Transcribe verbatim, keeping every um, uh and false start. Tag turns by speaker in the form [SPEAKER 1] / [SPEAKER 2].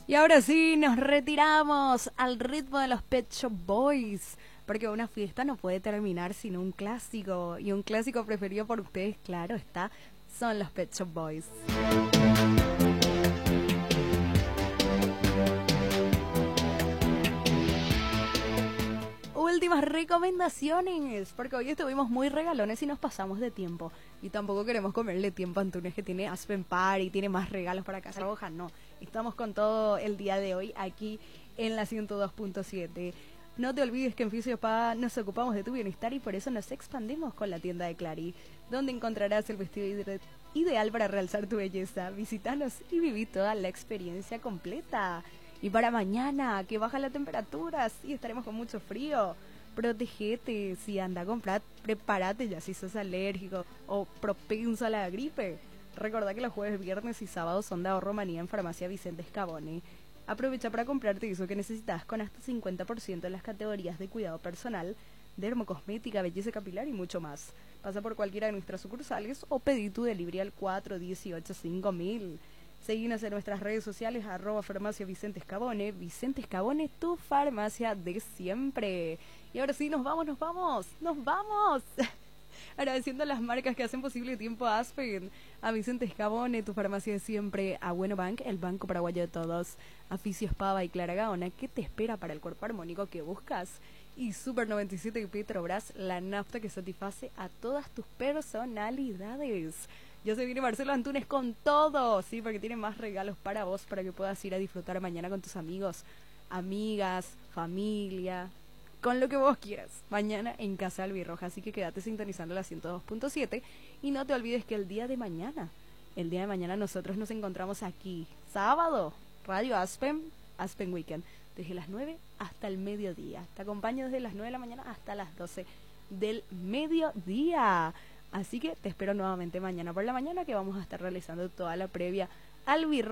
[SPEAKER 1] Y ahora sí, nos retiramos al ritmo de los Pet Shop Boys, porque una fiesta no puede terminar sin un clásico, y un clásico preferido por ustedes, claro está, son los Pet Shop Boys. Últimas recomendaciones, porque hoy estuvimos muy regalones y nos pasamos de tiempo. Y tampoco queremos comerle tiempo a Antunes, que tiene Aspen Party, tiene más regalos para Casa Roja. No, estamos con todo el día de hoy aquí en la ciento dos punto siete. No te olvides que en Fisiospa nos ocupamos de tu bienestar y por eso nos expandimos con la tienda de Clary, donde encontrarás el vestido ideal para realzar tu belleza. Visítanos y viví toda la experiencia completa. Y para mañana, que baja la temperatura, sí, estaremos con mucho frío. Protégete, si anda a comprar, prepárate ya si sos alérgico o propenso a la gripe. Recordá que los jueves, viernes y sábados son de ahorro manía en Farmacia Vicente Scabone. Aprovecha para comprarte eso que necesitas con hasta cincuenta por ciento en las categorías de cuidado personal, dermocosmética, belleza capilar y mucho más. Pasa por cualquiera de nuestras sucursales o pedí tu delivery al cuatro uno ocho cinco mil. Seguinos en nuestras redes sociales, arroba farmacia Vicente Scabone. Vicente Scabone, tu farmacia de siempre. Y ahora sí, nos vamos, nos vamos, nos vamos. Agradeciendo a las marcas que hacen posible Tiempo Aspen, a Vicente Scabone, tu farmacia de siempre, a Bueno Bank, el banco paraguayo de todos, a Fisios Pava y Clara Gaona, que te espera para el cuerpo armónico que buscas, y Super noventa y siete y Petrobras, la nafta que satisface a todas tus personalidades. Ya se viene Marcelo Antunes con todo, sí, porque tiene más regalos para vos, para que puedas ir a disfrutar mañana con tus amigos, amigas, familia, con lo que vos quieras, mañana en Casa Albirroja. Así que quédate sintonizando la ciento dos punto siete y no te olvides que el día de mañana, el día de mañana nosotros nos encontramos aquí, sábado, Radio Aspen, Aspen Weekend, desde las nueve hasta el mediodía. Te acompaño desde las nueve de la mañana hasta las doce del mediodía. Así que te espero nuevamente mañana por la mañana, que vamos a estar realizando toda la previa al Albirroja.